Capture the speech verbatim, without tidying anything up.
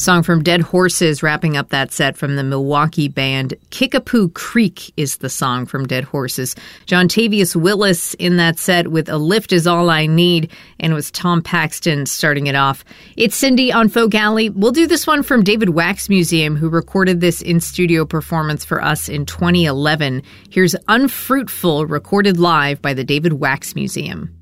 Song from Dead Horses wrapping up that set from the Milwaukee band. Kickapoo Creek is the song from Dead Horses. John Tavius Willis in that set with A Lift Is All I Need, and it was Tom Paxton starting it off. It's Cindy on Folk Alley. We'll do this one from David Wax Museum, who recorded this in-studio performance for us in twenty eleven. Here's Unfruitful, recorded live by the David Wax Museum.